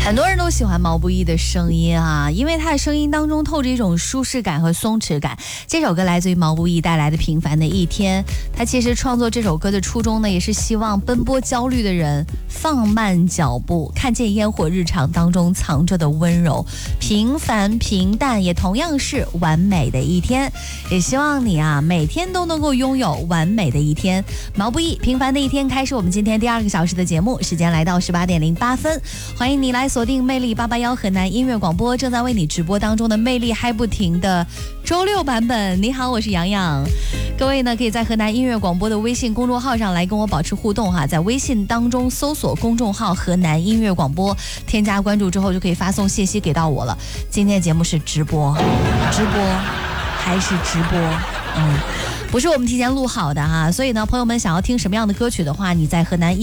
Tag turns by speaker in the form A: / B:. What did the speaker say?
A: 很多人都喜欢毛不易的声音啊，因为他的声音当中透着一种舒适感和松弛感。这首歌来自于毛不易带来的《平凡的一天》，他其实创作这首歌的初衷呢，也是希望奔波焦虑的人放慢脚步，看见烟火日常当中藏着的温柔。平凡平淡也同样是完美的一天，也希望你啊每天都能够拥有完美的一天。毛不易《平凡的一天》开始我们今天第2个小时的节目，时间来到18点08分，欢迎你来锁定魅力881河南音乐广播，正在为你直播当中的魅力嗨不停的周6版本。你好，我是洋洋。各位呢，可以在河南音乐广播的微信公众号上来跟我保持互动哈，在微信当中搜索公众号河南音乐广播，添加关注之后就可以发送信息给到我了。今天的节目是直播还是直播？不是我们提前录好的哈，所以呢，朋友们想要听什么样的歌曲的话，你在河南